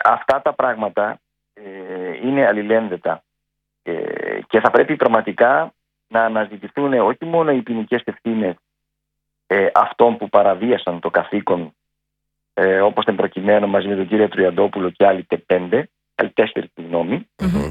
αυτά τα πράγματα είναι αλληλένδετα και θα πρέπει πραγματικά να αναζητηθούν όχι μόνο οι ποινικές ευθύνες αυτών που παραβίασαν το καθήκον, όπως την προκειμένου μαζί με τον κύριο Τριαντόπουλο και άλλοι 4, συγγνώμη,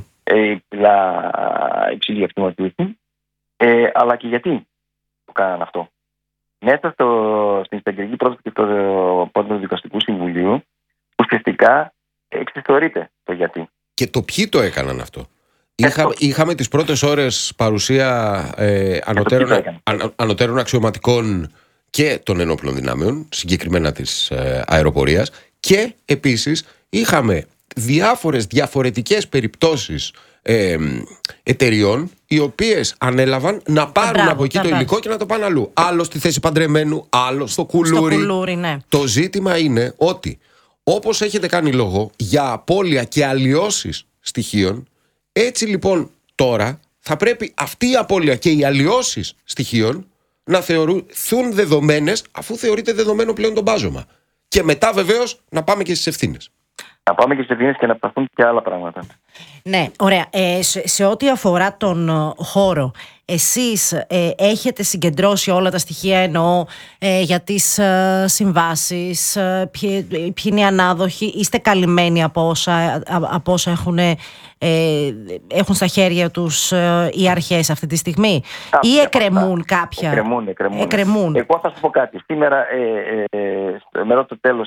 υψηλοί αξιωματούχοι, αλλά και γιατί το κάναν αυτό. Μέσα στην εισαγγελική πρόταση και στο πόντο του Δικαστικού Συμβουλίου, ουσιαστικά εξιστορείται το γιατί. Και το ποιοι το έκαναν αυτό. Είχαμε τις πρώτες ώρες παρουσία ανωτέρων αξιωματικών και των ενόπλων δυνάμεων, συγκεκριμένα της αεροπορίας, και επίσης είχαμε διάφορες διαφορετικές περιπτώσεις εταιριών οι οποίες ανέλαβαν να πάρουν από εκεί το υλικό και να το πάνε αλλού. Άλλο στη θέση παντρεμένου, άλλο στο κουλούρι. Ναι. Το ζήτημα είναι ότι όπως έχετε κάνει λόγο για απώλεια και αλλοιώσεις στοιχείων, έτσι λοιπόν τώρα θα πρέπει αυτή η απώλεια και οι αλλοιώσεις στοιχείων να θεωρηθούν δεδομένες, αφού θεωρείται δεδομένο πλέον το μπάζωμα. Και μετά βεβαίως να πάμε και στις ευθύνες. Να πάμε και στις ευθύνες και να παθούν και άλλα πράγματα. Ναι, ωραία. Σε ό,τι αφορά τον χώρο, εσείς έχετε συγκεντρώσει όλα τα στοιχεία, εννοώ, για τις συμβάσεις, ποιοι είναι οι ανάδοχοι, είστε καλυμμένοι από όσα έχουν στα χέρια τους οι αρχές αυτή τη στιγμή, ή εκκρεμούν κάποια? Εκκρεμούν. Εγώ θα σου πω κάτι. Σήμερα, μετά το τέλος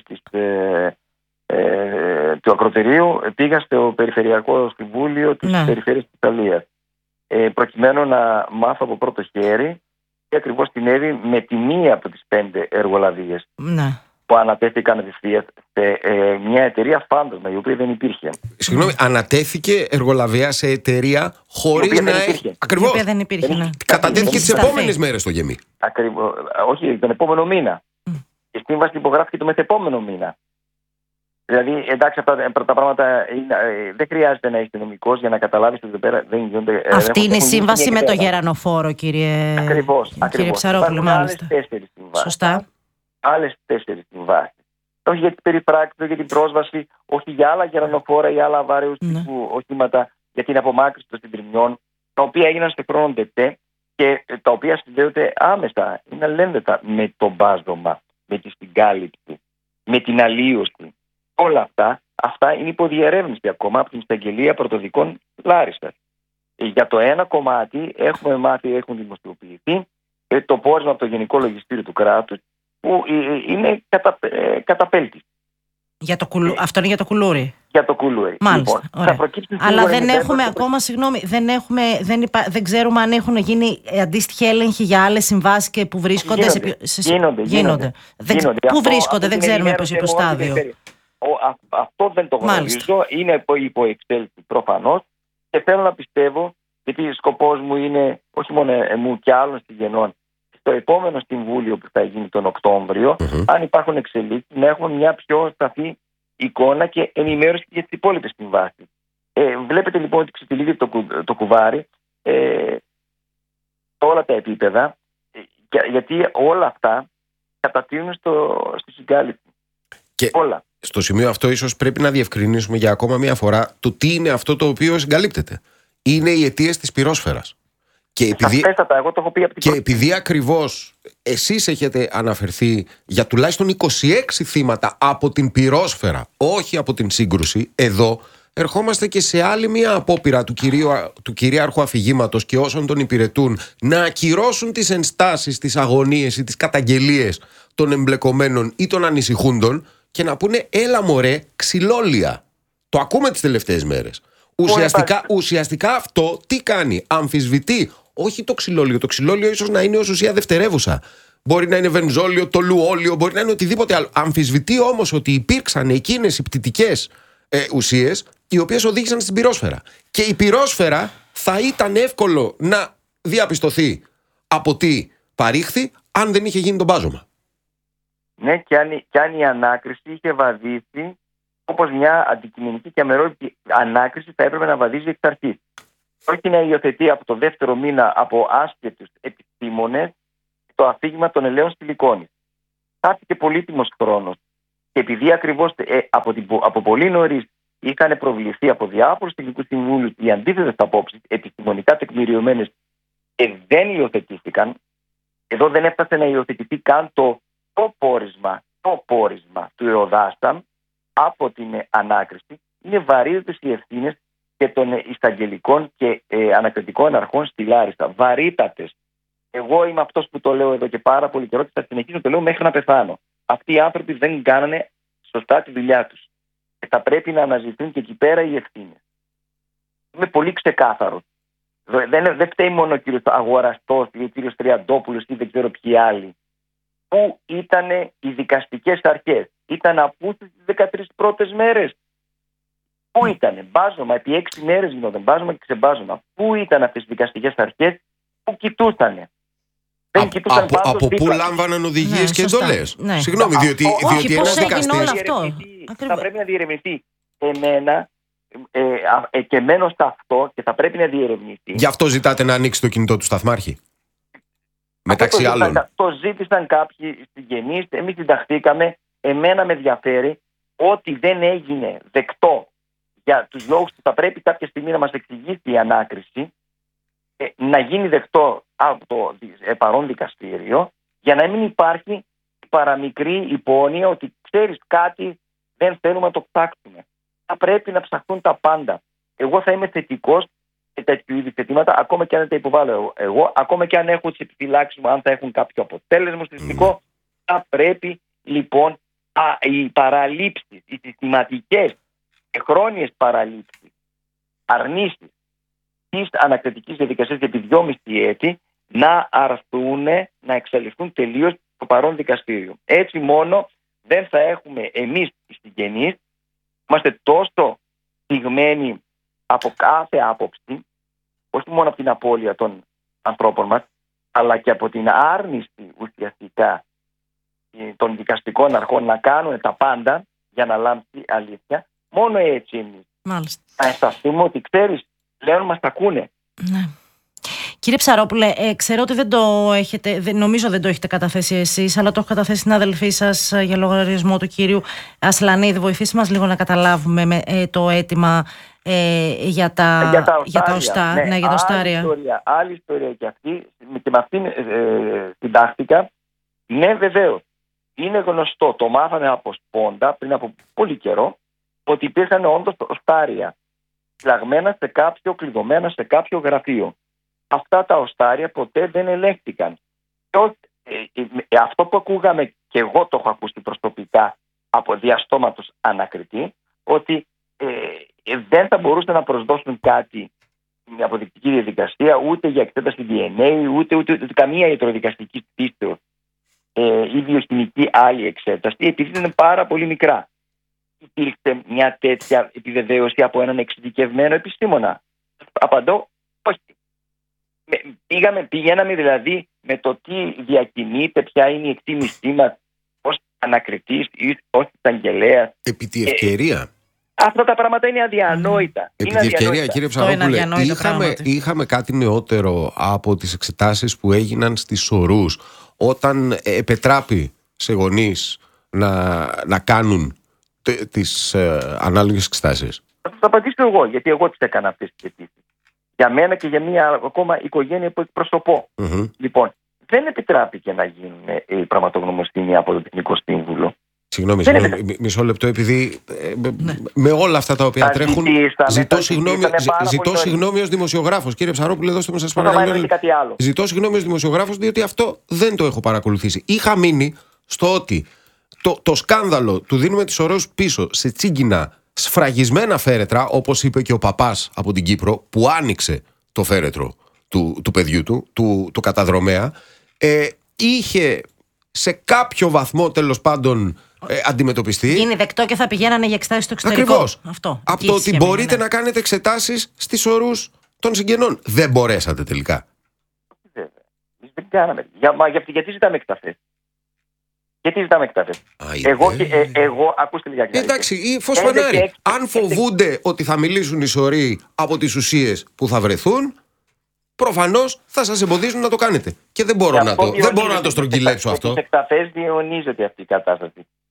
του ακροτηρίου, πήγα στο Περιφερειακό Συμβούλιο της Περιφέρειας της Ιταλίας, προκειμένου να μάθω από πρώτο χέρι τι ακριβώς συνέβη με τη μία από τις 5 εργολαβίες που ανατέθηκαν απευθείας σε μια εταιρεία φάντασμα, η οποία δεν υπήρχε. Συγγνώμη, ανατέθηκε εργολαβία σε εταιρεία χωρίς να έχει. Ακριβώς. Η οποία δεν υπήρχε. Κατατέθηκε τις επόμενες μέρες στο γεμί. Όχι, τον επόμενο μήνα. Η σύμβαση υπογράφηκε το μεθεπόμενο μήνα. Δηλαδή, εντάξει, αυτά τα πράγματα δεν χρειάζεται να είσαι νομικός για να καταλάβεις ότι εδώ πέρα δεν γίνονται. Αυτή είναι η σύμβαση με το γερανοφόρο, κύριε Ψαρόπουλο, μάλιστα. Άλλες 4 συμβάσεις. Σωστά. Άλλες 4 συμβάσεις. Όχι για τις περιπράξεις, όχι για την πρόσβαση, όχι για άλλα γερανοφόρα ή άλλα βάρεους τύπου οχήματα, για την απομάκρυνση των συντριμιών, τα οποία έγιναν σε χρόνο ΤΕΤΕ και τα οποία συνδέονται άμεσα, είναι αλληλένδετα με το μπάζωμα, με τη συγκάλυψη, με την αλλίωση. Όλα αυτά είναι υποδιερεύνηση ακόμα από την Εισαγγελία Πρωτοδικών Λάρισας. Για το ένα κομμάτι έχουμε μάθει, έχουν δημοσιοποιηθεί το πόρισμα από το Γενικό Λογιστήριο του Κράτους, που είναι καταπέλτης. Αυτό είναι για το κουλούρι. Για το κουλούρι. Μάλιστα. Λοιπόν, αλλά δεν έχουμε ακόμα, συγγνώμη, δεν ξέρουμε αν έχουν γίνει αντίστοιχοι έλεγχοι για άλλες συμβάσεις και που βρίσκονται. Γίνονται. Πού βρίσκονται, δεν ξέρουμε ποιο στάδιο. Αυτό δεν το γνωρίζω. Είναι υπό εξέλιξη προφανώς και θέλω να πιστεύω, γιατί σκοπός μου είναι, όχι μόνο μου και άλλων συγγενών, στο επόμενο συμβούλιο που θα γίνει τον Οκτώβριο, αν υπάρχουν εξελίξεις, να έχουμε μια πιο σαφή εικόνα και ενημέρωση για τις υπόλοιπες συμβάσεις. Βλέπετε λοιπόν ότι ξετυλίγεται το κουβάρι σε όλα τα επίπεδα, γιατί όλα αυτά κατατείνουν στη συγκάλυψη. Και όλα. Στο σημείο αυτό ίσως πρέπει να διευκρινίσουμε για ακόμα μια φορά το τι είναι αυτό το οποίο συγκαλύπτεται. Είναι οι αιτίες της πυρόσφαιρας. Και επειδή ακριβώς εσείς έχετε αναφερθεί για τουλάχιστον 26 θύματα από την πυρόσφαιρα, όχι από την σύγκρουση, εδώ ερχόμαστε και σε άλλη μια απόπειρα του κυρίαρχου αφηγήματος και όσων τον υπηρετούν να ακυρώσουν τις ενστάσεις, τις αγωνίες ή τις καταγγελίες των εμπλεκομένων ή των ανησυχούντων και να πούνε έλα μωρέ ξυλόλια. Το ακούμε τις τελευταίες μέρες. Ουσιαστικά αυτό τι κάνει? Αμφισβητεί όχι το ξυλόλιο. Το ξυλόλιο ίσως να είναι ως ουσία δευτερεύουσα. Μπορεί να είναι βενζόλιο, τολουόλιο, μπορεί να είναι οτιδήποτε άλλο. Αμφισβητεί όμως ότι υπήρξαν εκείνες οι πτυτικές ουσίες οι οποίες οδήγησαν στην πυρόσφαιρα. Και η πυρόσφαιρα θα ήταν εύκολο να διαπιστωθεί από τι παρήχθη αν δεν είχε γίνει το μπάζωμα. Ναι, και αν η ανάκριση είχε βαδίσει όπως μια αντικειμενική και αμερόληπτη ανάκριση θα έπρεπε να βαδίζει εξ αρχής. Όχι να υιοθετεί από το δεύτερο μήνα από άσχετους επιστήμονες το αφήγημα των ελαίων σιλικόνης. Χάθηκε πολύτιμος χρόνος και επειδή ακριβώς από πολύ νωρίς είχαν προβληθεί από διάφορους τεχνικούς συμβούλους οι αντίθετες απόψεις, επιστημονικά τεκμηριωμένες, και δεν υιοθετήθηκαν. Εδώ δεν έφτασε να υιοθετηθεί καν το πόρισμα του ΕΟΔΑΣΤΑΜ από την ανάκριση. Είναι βαρύτατες οι ευθύνες και των εισαγγελικών και ανακριτικών αρχών στη Λάρισα. Βαρύτατες. Εγώ είμαι αυτός που το λέω εδώ και πάρα πολύ καιρό και θα συνεχίσω να το λέω μέχρι να πεθάνω. Αυτοί οι άνθρωποι δεν κάνανε σωστά τη δουλειά τους. Και θα πρέπει να αναζητούν και εκεί πέρα οι ευθύνες. Είμαι πολύ ξεκάθαρος. Δεν φταίει μόνο ο κύριος Αγοραστός ή ο κύριος Τριαντόπουλος ή δεν ξέρω ποιοι άλλοι. Πού ήταν οι δικαστικές αρχές? Ήταν απούστες τις 13 πρώτες μέρες. Πού ήταν? Μπάζωμα, επί 6 μέρες γινόταν μπάζωμα και ξεμπάζωμα. Πού ήταν αυτές οι δικαστικές αρχές? Πού κοιτούσανε? Από πού λάμβαναν οδηγίες και εντολές? Ναι. Συγγνώμη, διότι ένας δικαστής θα πρέπει να διερευνηθεί. Εμένα και μένω σε αυτό και θα πρέπει να διερευνηθεί. Γι' αυτό ζητάτε να ανοίξει το κινητό του σταθμάρχη? Μεταξύ άλλων. Το ζήτησαν κάποιοι συγγενείς, εμείς συνταχθήκαμε. Εμένα με ενδιαφέρει ότι δεν έγινε δεκτό για τους λόγους που θα πρέπει κάποια στιγμή να μας εξηγήσει η ανάκριση, να γίνει δεκτό από το παρόν δικαστήριο, για να μην υπάρχει παραμικρή υπόνοια ότι ξέρεις κάτι, δεν θέλουμε να το ψάξουμε. Θα πρέπει να ψαχθούν τα πάντα. Εγώ θα είμαι θετικός σε τέτοιου είδους θετήματα, ακόμα και αν δεν τα υποβάλλω εγώ, ακόμα και αν έχω τις επιφυλάξεις μου, αν θα έχουν κάποιο αποτέλεσμα στατιστικό. Θα πρέπει λοιπόν οι παραλήψεις, οι συστηματικές και χρόνιες παραλήψεις, αρνήσεις της ανακριτικής διαδικασίας επί 2,5 έτη να αρθούν, να εξαλειφθούν τελείως το παρόν δικαστήριο. Έτσι μόνο δεν θα έχουμε εμείς οι συγγενείς, είμαστε τόσο στιγμένοι από κάθε άποψη, όχι μόνο από την απώλεια των ανθρώπων μας, αλλά και από την άρνηση ουσιαστικά των δικαστικών αρχών να κάνουν τα πάντα για να λάμψει αλήθεια. Μόνο έτσι εμείς να αισθανθούμε ότι ξέρεις, πλέον μας τα ακούνε. Ναι. Κύριε Ψαρόπουλε, ξέρω ότι δεν το έχετε, νομίζω δεν το έχετε καταθέσει εσείς, αλλά το έχω καταθέσει στην αδελφή σας για λογαριασμό του κύριου Ασλανίδη. Βοηθήστε μας λίγο να καταλάβουμε το αίτημα για τα οστάρια. Άλλη ιστορία και αυτή, και με αυτήν συντάχθηκα. Ναι, βεβαίως. Είναι γνωστό, το μάθαμε από σπόντα πριν από πολύ καιρό, ότι υπήρχαν όντως οστάρια φυλαγμένα κλειδωμένα σε κάποιο γραφείο. Αυτά τα οστάρια ποτέ δεν ελέγχθηκαν. Αυτό που ακούγαμε, και εγώ το έχω ακούσει προσωπικά από διαστόματος ανακριτή, ότι δεν θα μπορούσαν να προσδώσουν κάτι με αποδεικτική διαδικασία, ούτε για εξέταση DNA, ούτε καμία ιατροδικαστική πίστεως ή βιοχημική άλλη εξέταση, επειδή είναι πάρα πολύ μικρά. Υπήρξε μια τέτοια επιβεβαίωση από έναν εξειδικευμένο επιστήμονα? Απαντώ, όχι. Πηγαίναμε δηλαδή με το τι διακινείται, ποια είναι η εκτίμησή μας ως ανακριτής ή ως εισαγγελέας. Επί τη ευκαιρία. Αυτά τα πράγματα είναι αδιανόητα. Επί τη ευκαιρία, κύριε Ψαρόπουλε, είχαμε κάτι νεότερο από τις εξετάσεις που έγιναν στις Σωρούς, όταν επετράπη σε γονείς να κάνουν τις ανάλογες εξετάσεις. Θα σας απαντήσω εγώ, γιατί εγώ τις έκανα αυτές τις αιτήσεις. Για μένα και για μια ακόμα οικογένεια που εκπροσωπώ. Λοιπόν, δεν επιτράπηκε να γίνουν η πραγματογνωμοσύνη από το Τεχνικό Σύμβουλο. Συγγνώμη, μισό λεπτό, επειδή με όλα αυτά τα οποία τρέχουν, ζητώ συγγνώμη ως δημοσιογράφος. Κύριε Ψαρόπουλε, δώστε μου σας παρακαλώ. Ζητώ συγγνώμη ως δημοσιογράφος, διότι αυτό δεν το έχω παρακολουθήσει. Είχα μείνει στο ότι το σκάνδαλο του δίνουμε τις Σωρούς πίσω σε τσίγκινα σφραγισμένα φέρετρα, όπως είπε και ο παπάς από την Κύπρο, που άνοιξε το φέρετρο του παιδιού του καταδρομέα, είχε σε κάποιο βαθμό τέλος πάντων αντιμετωπιστεί. Γίνει δεκτό και θα πηγαίνανε για εξετάσεις στο εξωτερικό. Ακριβώς. Από το ότι μπορείτε να κάνετε εξετάσεις στις Σωρούς των συγγενών. Δεν μπορέσατε τελικά. Βέβαια. Δεν κάναμε. Γιατί ζητάμε εκταφές? Γιατί ζητάμε εκταφές? Εγώ, ακούστε λιγάκι. Εντάξει, φως φανάρι. Αν φοβούνται ότι θα μιλήσουν οι Σωροί από τις ουσίες που θα βρεθούν, προφανώς θα σας εμποδίζουν να το κάνετε. Και δεν μπορώ να το στρογγυλέψω αυτό. Στις εκταφές διαιωνίζεται αυτή η κατάσταση.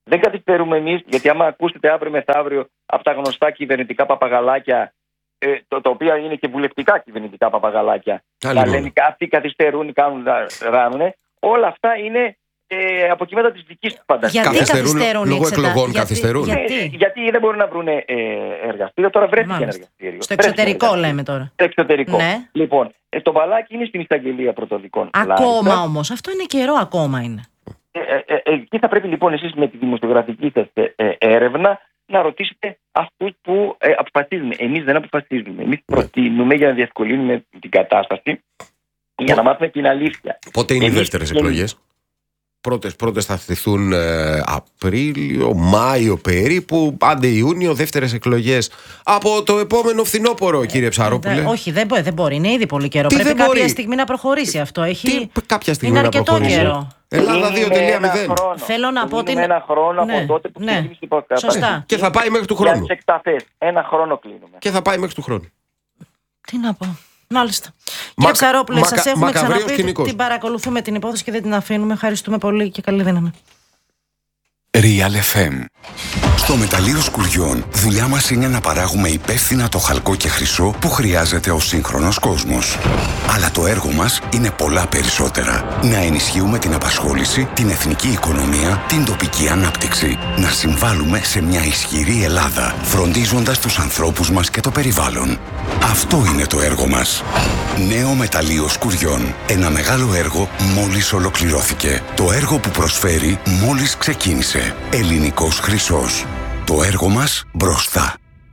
Δεν καθυστερούμε εμείς, γιατί άμα ακούσετε αύριο μεθαύριο από τα γνωστά κυβερνητικά παπαγαλάκια, τα οποία είναι και βουλευτικά κυβερνητικά παπαγαλάκια, να λένε αυτοί καθυστερούν, ράνουν, όλα αυτά είναι αποκείμενα της δικής του φαντασίας. Γιατί καθυστερούν λόγω εκλογών, καθυστερούν. Γιατί δεν μπορούν να βρουν εργαστήριο. Τώρα βρέθηκε ένα εργαστήριο. Στο εξωτερικό λέμε τώρα. Στο εξωτερικό. Ναι. Λοιπόν, το μπαλάκι είναι στην εισαγγελία πρωτοδικών. Ακόμα όμως. Αυτό είναι καιρό, ακόμα είναι. Εκεί θα πρέπει λοιπόν εσείς με τη δημοσιογραφική σας έρευνα να ρωτήσετε αυτούς που αποφασίζουν. Εμείς δεν αποφασίζουμε. Εμείς προτείνουμε για να διευκολύνουμε την κατάσταση, για να μάθουμε την αλήθεια. Πότε είναι οι δεύτερες εκλογές? Πρώτες θα θεθούν Απρίλιο, Μάιο περίπου, άντε Ιούνιο, δεύτερες εκλογές από το επόμενο φθινόπωρο, κύριε Ψαρόπουλε. Όχι, δεν μπορεί, είναι ήδη πολύ καιρό. Πρέπει κάποια στιγμή να προχωρήσει αυτό. Κάποια στιγμή είναι να αρκετό καιρό. Ελλάδα 2.0. Θέλω να πω ότι είναι ένα χρόνο από τότε που ξεκίνησε η υποκατάσταση. Σωστά. Και θα πάει μέχρι του χρόνου. Για τις εκταφές. Ένα χρόνο κλείνουμε. Και θα πάει μέχρι του χρόνου. Τι να πω. Μάλιστα. Κύριε Ψαρόπουλε, σας έχουμε ξαναπεί. Την παρακολουθούμε την υπόθεση και δεν την αφήνουμε. Ευχαριστούμε πολύ και καλή δύναμη. Real FM. Στο μεταλλείο Σκουριών, δουλειά μας είναι να παράγουμε υπεύθυνα το χαλκό και χρυσό που χρειάζεται ο σύγχρονος κόσμος. Αλλά το έργο μας είναι πολλά περισσότερα. Να ενισχύουμε την απασχόληση, την εθνική οικονομία, την τοπική ανάπτυξη. Να συμβάλλουμε σε μια ισχυρή Ελλάδα, φροντίζοντας τους ανθρώπους μας και το περιβάλλον. Αυτό είναι το έργο μας. Νέο μεταλλείο Σκουριών. Ένα μεγάλο έργο μόλις ολοκληρώθηκε. Το έργο που προσφέρει μόλις ξεκίνησε. Ελληνικός χρυσός. Το έργο μας μπροστά.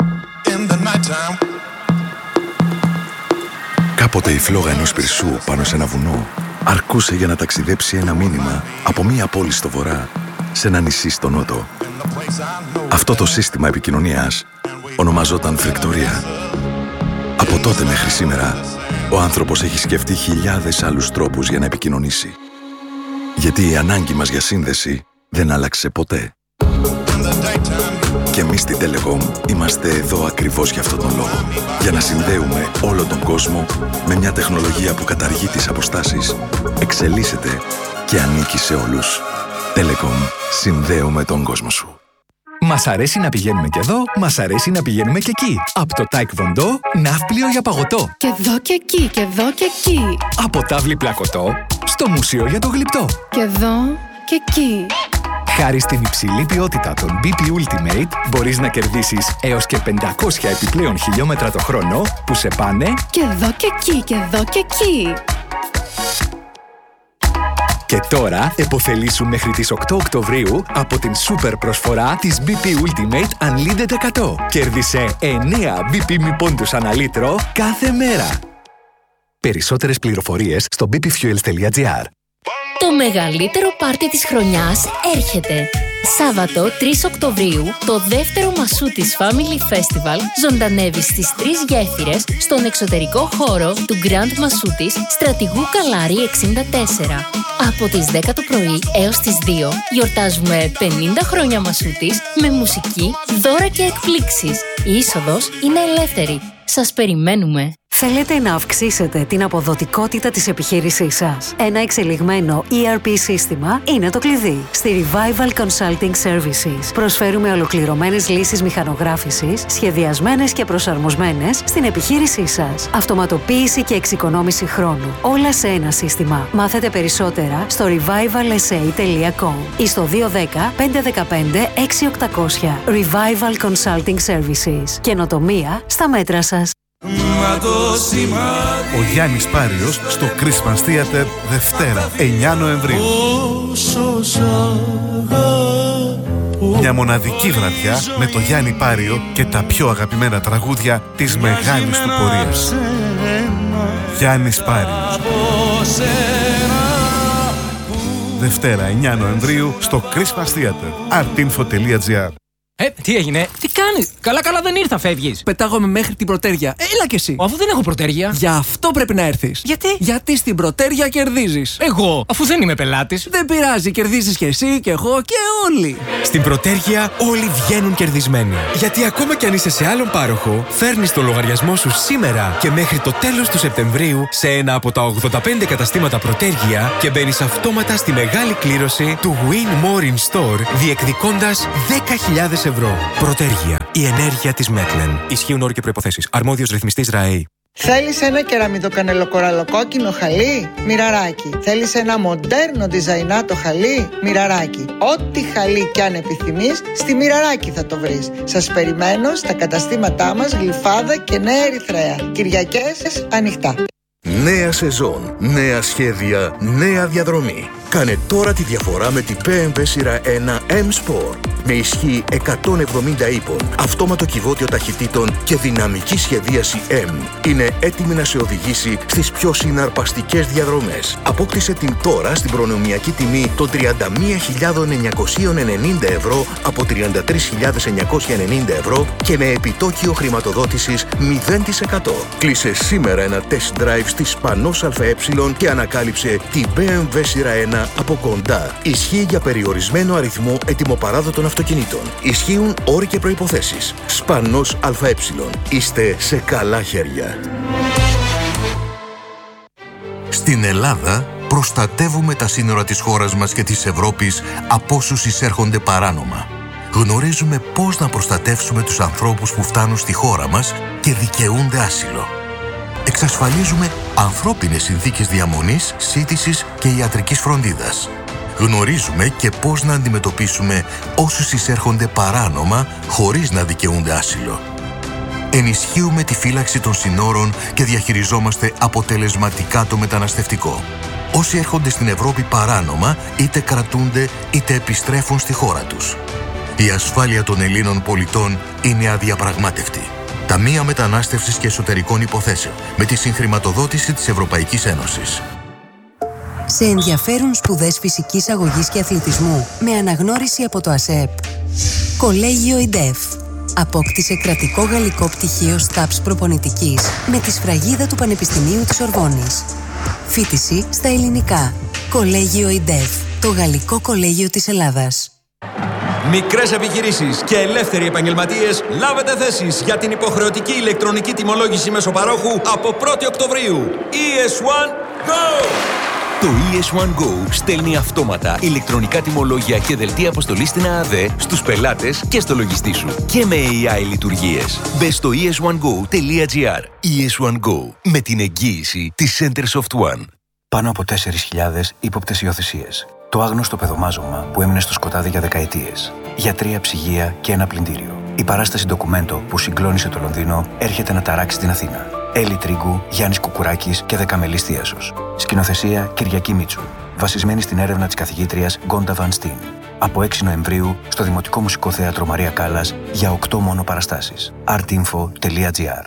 Κάποτε η φλόγα ενός πυρσού πάνω σε ένα βουνό αρκούσε για να ταξιδέψει ένα μήνυμα από μία πόλη στο βορρά σε ένα νησί στο νότο. Αυτό το σύστημα επικοινωνίας ονομαζόταν φρεκτορία. Από τότε μέχρι σήμερα, ο άνθρωπος έχει σκεφτεί χιλιάδες άλλους τρόπους για να επικοινωνήσει. Γιατί η ανάγκη μας για σύνδεση δεν άλλαξε ποτέ. Και εμείς στην Telecom είμαστε εδώ ακριβώς για αυτόν τον λόγο. Για να συνδέουμε όλο τον κόσμο με μια τεχνολογία που καταργεί τις αποστάσεις, εξελίσσεται και ανήκει σε όλους. Telecom. Συνδέουμε τον κόσμο σου. Μας αρέσει να πηγαίνουμε και εδώ, μας αρέσει να πηγαίνουμε και εκεί. Από το Taekwondo, ναύπλιο για παγωτό. Και εδώ και εκεί, και εδώ και εκεί. Από τάβλη πλακωτό, στο μουσείο για το γλυπτό. Και εδώ και εκεί. Χάρη στην υψηλή ποιότητα των BP Ultimate, μπορείς να κερδίσεις έως και 500 επιπλέον χιλιόμετρα το χρόνο που σε πάνε και εδώ και εκεί, και εδώ και εκεί. Και τώρα επωφελήσου μέχρι τις 8 Οκτωβρίου από την σούπερ προσφορά της BP Ultimate Unlimited 100. Κέρδισε 9 BP μη πόντους ανά λίτρο κάθε μέρα. Περισσότερες πληροφορίες στο bpfuels.gr. Το μεγαλύτερο πάρτι της χρονιάς έρχεται. Σάββατο 3 Οκτωβρίου, το δεύτερο Μασούτης Family Festival ζωντανεύει στις 3 γέφυρες στον εξωτερικό χώρο του Grand Μασούτης Στρατηγού Καλάρη 64. Από τις 10 το πρωί έως τις 2 γιορτάζουμε 50 χρόνια Μασούτης με μουσική, δώρα και εκπλήξεις. Η είσοδος είναι ελεύθερη. Σας περιμένουμε. Θέλετε να αυξήσετε την αποδοτικότητα της επιχείρησής σας? Ένα εξελιγμένο ERP σύστημα είναι το κλειδί. Στη Revival Consulting Services προσφέρουμε ολοκληρωμένες λύσεις μηχανογράφησης, σχεδιασμένες και προσαρμοσμένες στην επιχείρησή σας. Αυτοματοποίηση και εξοικονόμηση χρόνου. Όλα σε ένα σύστημα. Μάθετε περισσότερα στο revivalsa.com ή στο 210 515 6800. Revival Consulting Services. Καινοτομία στα μέτρα σας. Ο Γιάννης Πάριος στο Christmas Theater Δευτέρα 9 Νοεμβρίου. Μια μοναδική βραδιά με το Γιάννη Πάριο και τα πιο αγαπημένα τραγούδια της μεγάλης του πορείας. Γιάννης Πάριος. Δευτέρα 9 Νοεμβρίου στο Christmas Theater. artinfo.gr. Τι έγινε, τι κάνεις? Καλά δεν ήρθα, φεύγεις. Πετάγομαι μέχρι την Πρωτέρια. Έλα κι εσύ. Αφού δεν έχω Πρωτέρια. Γι' αυτό πρέπει να έρθεις. Γιατί? Γιατί στην Πρωτέρια κερδίζεις. Εγώ, αφού δεν είμαι πελάτης. Δεν πειράζει, κερδίζεις κι εσύ και εγώ και όλοι. Στην Πρωτέρια όλοι βγαίνουν κερδισμένοι. Γιατί ακόμα κι αν είσαι σε άλλον πάροχο, φέρνεις το λογαριασμό σου σήμερα και μέχρι το τέλος του Σεπτεμβρίου σε ένα από τα 85 καταστήματα Πρωτέρια και μπαίνεις αυτόματα στη μεγάλη κλήρωση του Win More in Store, διεκδικώντας 10.000 ευρώ. Πρωτέργεια. Η ενέργεια της Μέτλεν. Ισχύουν όροι και προϋποθέσεις. Αρμόδιος ρυθμιστής ΡΑΕΗ. Θέλεις ένα κεραμιδοκανελοκοραλοκόκκινο χαλί? Μοιραράκι. Θέλεις ένα μοντέρνο διζαϊνάτο χαλί? Μοιραράκι. Ό,τι χαλί κι αν επιθυμείς, στη Μοιραράκι θα το βρεις. Σας περιμένω στα καταστήματά μας Γλυφάδα και Νέα Ερυθρέα. Κυριακές ανοιχτά. Νέα σεζόν, νέα σχέδια, νέα διαδρομή. Κάνε τώρα τη διαφορά με την BMW σειρά 1 M-Sport. Με ισχύ 170 ύπων, αυτόματο κυβότιο ταχυτήτων και δυναμική σχεδίαση M. Είναι έτοιμη να σε οδηγήσει στις πιο συναρπαστικές διαδρομές. Απόκτησε την τώρα στην προνομιακή τιμή των 31.990 ευρώ από 33.990 ευρώ και με επιτόκιο χρηματοδότησης 0%. Κλείσε σήμερα ένα test drive στη Σπανός ΑΕ και ανακάλυψε την BMW σειρά 1 από κοντά. Ισχύει για περιορισμένο αριθμό ετοιμοπαράδοτων αυτοκινήτων. Ισχύουν όροι και προϋποθέσεις. Σπανός ΑΕ. Είστε σε καλά χέρια. Στην Ελλάδα προστατεύουμε τα σύνορα της χώρας μας και της Ευρώπης από όσους εισέρχονται παράνομα. Γνωρίζουμε πώς να προστατεύσουμε τους ανθρώπους που φτάνουν στη χώρα μας και δικαιούνται άσυλο. Εξασφαλίζουμε ανθρώπινες συνθήκες διαμονής, σύντησης και ιατρικής φροντίδας. Γνωρίζουμε και πώς να αντιμετωπίσουμε όσους εισέρχονται παράνομα χωρίς να δικαιούνται άσυλο. Ενισχύουμε τη φύλαξη των συνόρων και διαχειριζόμαστε αποτελεσματικά το μεταναστευτικό. Όσοι έρχονται στην Ευρώπη παράνομα είτε κρατούνται είτε επιστρέφουν στη χώρα τους. Η ασφάλεια των Ελλήνων πολιτών είναι αδιαπραγμάτευτη. Ταμεία Μετανάστευσης και Εσωτερικών Υποθέσεων με τη συγχρηματοδότηση της Ευρωπαϊκής Ένωσης. Σε ενδιαφέρουν σπουδές φυσικής αγωγής και αθλητισμού με αναγνώριση από το ΑΣΕΠ. Κολέγιο ΙΝΤΕΦ. Απόκτησε κρατικό γαλλικό πτυχίο ΣΤΑΠΣ προπονητικής με τη σφραγίδα του Πανεπιστημίου της Ορβόνης. Φοιτηση στα ελληνικά. Κολέγιο ΙΝΤΕΦ. Το γαλλικό κολέγιο της Ελλάδας. Μικρές επιχειρήσεις και ελεύθεροι επαγγελματίες, λάβετε θέσεις για την υποχρεωτική ηλεκτρονική τιμολόγηση μεσοπαρόχου από 1η Οκτωβρίου. ES1 Go! Το ES1 Go στέλνει αυτόματα ηλεκτρονικά τιμολόγια και δελτία αποστολής στην ΑΑΔΕ, στους πελάτες και στο λογιστή σου. Και με AI λειτουργίες. Μπες στο es1go.gr. ES1 Go. Με την εγγύηση της Centersoft One. Πάνω από 4.000 ύποπτες υιοθεσίες. Το άγνωστο παιδομάζωμα που έμεινε στο σκοτάδι για δεκαετίες. Για 3 ψυγεία και ένα πλυντήριο. Η παράσταση ντοκουμέντο που συγκλώνησε το Λονδίνο έρχεται να ταράξει την Αθήνα. Έλλη Τρίγκου, Γιάννης Κουκουράκης και Δεκαμελής Θίασος. Σκηνοθεσία Κυριακή Μίτσου. Βασισμένη στην έρευνα της καθηγήτριας Γκόντα Βαν Στίν. Από 6 Νοεμβρίου στο Δημοτικό Μουσικό Θέατρο Μαρία Κάλλας για 8 μόνο παραστάσεις. artinfo.gr.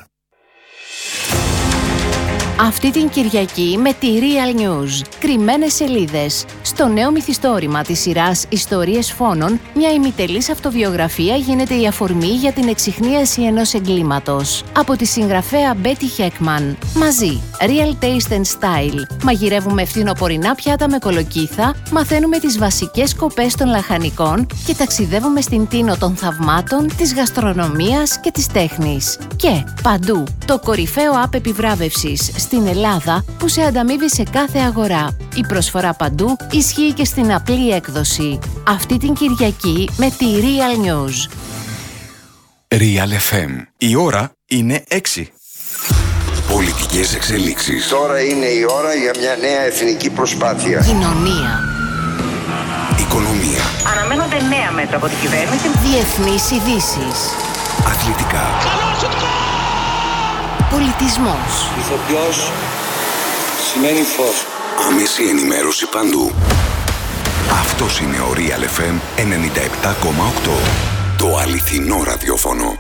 Αυτή την Κυριακή με τη Real News. Κρυμμένες σελίδες. Στο νέο μυθιστόρημα της σειράς Ιστορίες Φόνων, μια ημιτελής αυτοβιογραφία γίνεται η αφορμή για την εξιχνίαση ενός εγκλήματος. Από τη συγγραφέα Μπέτι Χέκμαν. Μαζί. Real Taste and Style. Μαγειρεύουμε φθινοπορεινά πιάτα με κολοκύθα, μαθαίνουμε τις βασικές σκοπές των λαχανικών και ταξιδεύουμε στην τίνο των θαυμάτων, της γαστρονομίας και της τέχνης. Και παντού. Το κορυφαίο app επιβράβευσης στην Ελλάδα που σε ανταμείβει σε κάθε αγορά. Η προσφορά παντού ισχύει και στην απλή έκδοση. Αυτή την Κυριακή με τη Real News. Real FM. Η ώρα είναι 6. Πολιτικές εξελίξεις. Τώρα είναι η ώρα για μια νέα εθνική προσπάθεια. Κοινωνία. Οικονομία. Αναμένονται νέα μέτρα από την κυβέρνηση. Διεθνείς ειδήσεις. Αθλητικά. Πολιτισμός. Ηθοποιός σημαίνει φως. Άμεση ενημέρωση παντού. Αυτός είναι ο Real FM 97,8. Το αληθινό ραδιόφωνο.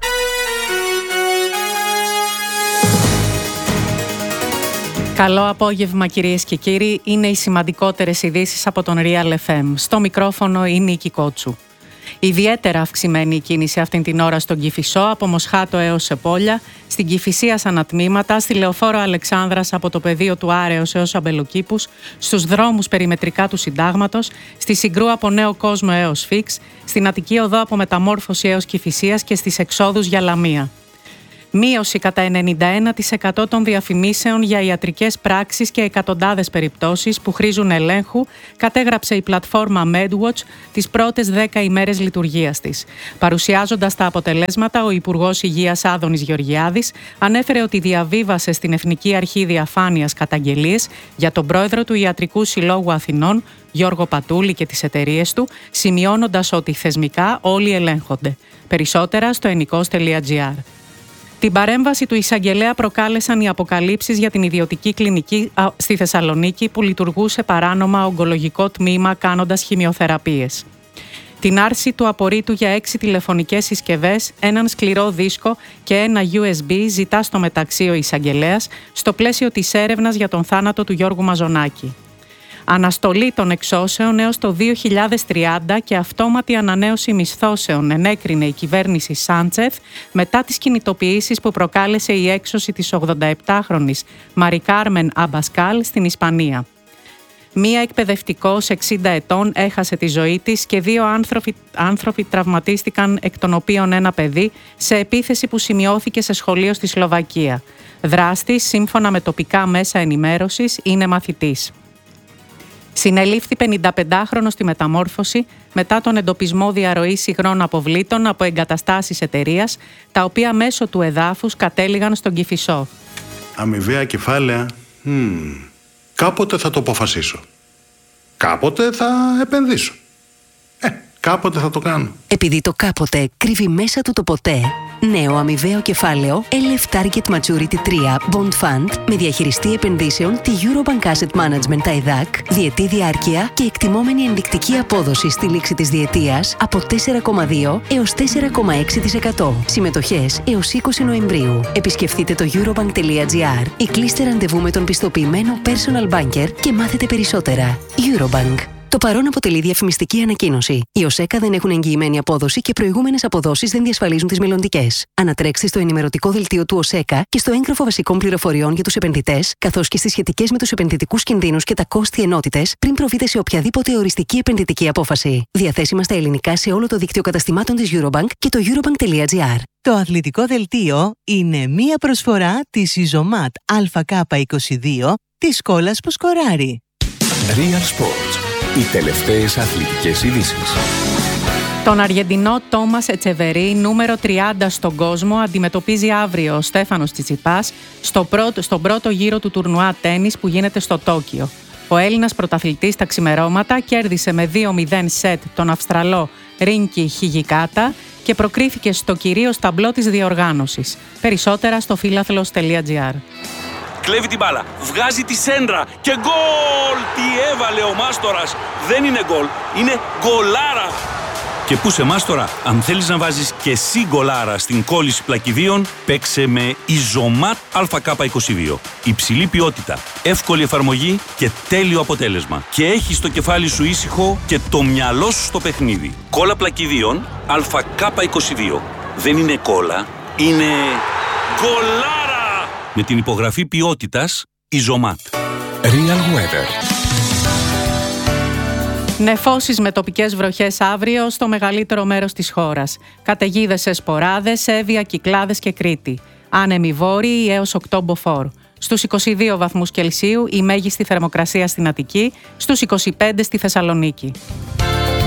Καλό απόγευμα κυρίες και κύριοι. Είναι οι σημαντικότερες ειδήσεις από τον Real FM. Στο μικρόφωνο είναι η Κικότσου. Ιδιαίτερα αυξημένη η κίνηση αυτήν την ώρα στον Κηφισό, από Μοσχάτο έως Σεπόλια, στην Κηφισία ανατμήματα, στη Λεωφόρο Αλεξάνδρας από το πεδίο του Άρεως έως Αμπελοκήπους, στους δρόμους περιμετρικά του Συντάγματος, στη Συγκρού από Νέο Κόσμο έως Φίξ, στην Αττική Οδό από Μεταμόρφωση έως Κηφισίας και στις εξόδους για Λαμία. Μείωση κατά 91% των διαφημίσεων για ιατρικές πράξεις και εκατοντάδες περιπτώσεις που χρήζουν ελέγχου, κατέγραψε η πλατφόρμα MedWatch τις πρώτες 10 ημέρες λειτουργίας της. Παρουσιάζοντας τα αποτελέσματα, ο Υπουργός Υγείας Άδωνης Γεωργιάδης ανέφερε ότι διαβίβασε στην Εθνική Αρχή Διαφάνειας καταγγελίες για τον πρόεδρο του Ιατρικού Συλλόγου Αθηνών, Γιώργο Πατούλη, και τις εταιρείες του, σημειώνοντας ότι θεσμικά όλοι ελέγχονται. Περισσότερα στο ennikos.gr. Την παρέμβαση του εισαγγελέα προκάλεσαν οι αποκαλύψεις για την ιδιωτική κλινική στη Θεσσαλονίκη που λειτουργούσε παράνομα ογκολογικό τμήμα κάνοντας χημειοθεραπείες. Την άρση του απορρίτου για 6 τηλεφωνικές συσκευές, έναν σκληρό δίσκο και ένα USB ζητά στο μεταξύ ο εισαγγελέας στο πλαίσιο της έρευνας για τον θάνατο του Γιώργου Μαζονάκη. Αναστολή των εξώσεων έως το 2030 και αυτόματη ανανέωση μισθώσεων ενέκρινε η κυβέρνηση Σάντσεφ μετά τις κινητοποιήσεις που προκάλεσε η έξωση της 87χρονης Μαρι Κάρμεν Αμπασκάλ στην Ισπανία. Μία εκπαιδευτικός 60 ετών έχασε τη ζωή της και 2 άνθρωποι τραυματίστηκαν, εκ των οποίων ένα παιδί, σε επίθεση που σημειώθηκε σε σχολείο στη Σλοβακία. Δράστης, σύμφωνα με τοπικά μέσα ενημέρωσης, είναι μαθητής. Συνελήφθη 55χρονος στη Μεταμόρφωση μετά τον εντοπισμό διαρροής υγρών αποβλήτων από εγκαταστάσεις εταιρείας, τα οποία μέσω του εδάφους κατέληγαν στον Κηφισό. Αμοιβαία κεφάλαια. Κάποτε θα το αποφασίσω. Κάποτε θα επενδύσω. Κάποτε θα το κάνω. Επειδή το κάποτε κρύβει μέσα του το ποτέ, νέο αμοιβαίο κεφάλαιο LF Target Maturity 3 Bond Fund με διαχειριστή επενδύσεων τη Eurobank Asset Management ΤΑΙΔΑΚ, διετή διάρκεια και εκτιμόμενη ενδεικτική απόδοση στη λήξη της διετίας από 4,2 έως 4,6%. Συμμετοχές έως 20 Νοεμβρίου. Επισκεφτείτε το eurobank.gr ή κλείστε ραντεβού με τον πιστοποιημένο personal banker και μάθετε περισσότερα. Eurobank. Το παρόν αποτελεί διαφημιστική ανακοίνωση. Οι ΟΣΕΚΑ δεν έχουν εγγυημένη απόδοση και προηγούμενες αποδόσεις δεν διασφαλίζουν τις μελλοντικές. Ανατρέξτε στο ενημερωτικό δελτίο του ΟΣΕΚΑ και στο έγγραφο βασικών πληροφοριών για τους επενδυτές, καθώς και στις σχετικές με τους επενδυτικούς κινδύνους και τα κόστη ενότητες, πριν προβείτε σε οποιαδήποτε οριστική επενδυτική απόφαση. Διαθέσιμα στα ελληνικά σε όλο το δίκτυο καταστημάτων της Eurobank και το eurobank.gr. Το αθλητικό δελτίο είναι μία προσφορά της Ιζωμάτ ΑΚ22 της Σκόλας που σκοράρει. Real Sports. Οι τελευταίες αθλητικές ειδήσεις. Τον Αργεντινό Τόμας Ετσεβερί, νούμερο 30 στον κόσμο, αντιμετωπίζει αύριο ο Στέφανος Τσιτσιπάς στον πρώτο γύρο του τουρνουά τένις που γίνεται στο Τόκιο. Ο Έλληνας πρωταθλητής τα ξημερώματα κέρδισε με 2-0 σετ τον Αυστραλό Ρίνκι Χιγικάτα και προκρίθηκε στο κυρίως ταμπλό της διοργάνωσης. Περισσότερα στο φίλαθλος.gr. Κλέβει την μπάλα, βγάζει τη σέντρα και γκολ! Τι έβαλε ο Μάστορας! Δεν είναι γκολ, είναι γκολάρα! Και πού σε Μάστορα, αν θέλεις να βάζεις και εσύ γκολάρα στην κόλληση πλακιδίων, παίξε με Ιζωμάτ ΑΚ22. Υψηλή ποιότητα, εύκολη εφαρμογή και τέλειο αποτέλεσμα. Και έχεις το κεφάλι σου ήσυχο και το μυαλό σου στο παιχνίδι. Κόλλα πλακιδίων ΑΚ22. Δεν είναι κόλλα, είναι γκολάρα! Με την υπογραφή ποιότητας Ιζωμάτ. Real Weather. Νεφώσεις με τοπικές βροχές αύριο στο μεγαλύτερο μέρος της χώρας. Καταιγίδες σε Σποράδες, Εύβοια, Κυκλάδες και Κρήτη. Άνεμοι βόρειοι έως 8 μποφόρ. Στους 22 βαθμούς Κελσίου η μέγιστη θερμοκρασία στην Αττική, στους 25 στη Θεσσαλονίκη.